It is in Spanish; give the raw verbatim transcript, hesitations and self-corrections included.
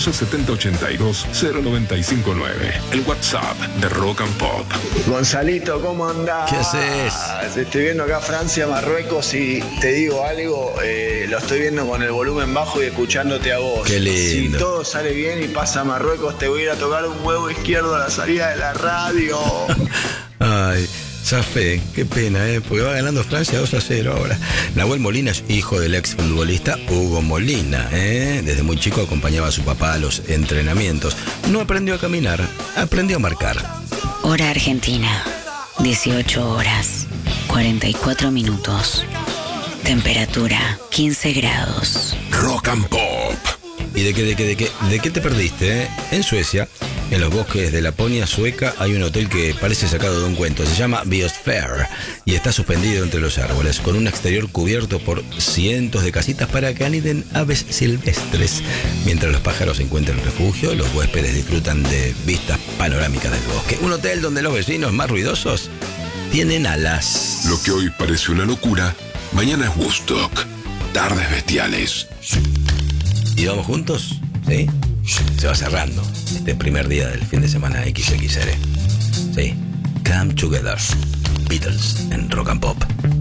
once setenta ochenta y dos cero noventa y cinco nueve. El WhatsApp de Rock and Pop. Gonzalito, ¿cómo andás? ¿Qué haces? Estoy viendo acá Francia, Marruecos y te digo algo, eh, lo estoy viendo con el volumen bajo y escuchándote a vos. Qué lindo. Si todo sale bien y pasa a Marruecos, te voy a ir a tocar un huevo izquierdo a la salida de la radio. Ay, zafé, qué pena, ¿eh? Porque va ganando Francia dos a cero ahora. Nahuel Molina es hijo del ex futbolista Hugo Molina, ¿eh? Desde muy chico acompañaba a su papá a los entrenamientos. No aprendió a caminar, aprendió a marcar. Hora Argentina, dieciocho horas, cuarenta y cuatro minutos. Temperatura, quince grados. Rock and Pop. ¿Y de qué, de qué, de qué, de qué te perdiste, eh? En Suecia, en los bosques de Laponia sueca, hay un hotel que parece sacado de un cuento. Se llama Biosphere y está suspendido entre los árboles, con un exterior cubierto por cientos de casitas para que aniden aves silvestres. Mientras los pájaros encuentran refugio, los huéspedes disfrutan de vistas panorámicas del bosque. Un hotel donde los vecinos más ruidosos tienen alas. Lo que hoy parece una locura, mañana es Woodstock. Tardes bestiales. ¿Y vamos juntos? ¿Sí? Se va cerrando este primer día del fin de semana equis equis ele. Sí. Come Together. Beatles en Rock and Pop.